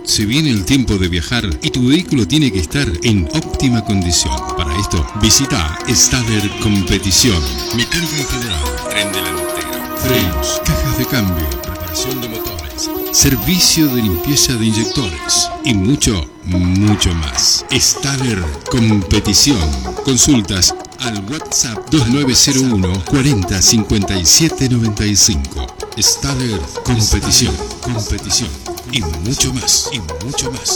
Se viene el tiempo de viajar y tu vehículo tiene que estar en óptima condición. Para esto, visita Staller Competición. Mecánica en general, tren delantero, frenos, cajas de cambio, preparación de motores, servicio de limpieza de inyectores y mucho, mucho más. Staller Competición. Consultas al WhatsApp 2901 40 57 95. Staller Competición y mucho más,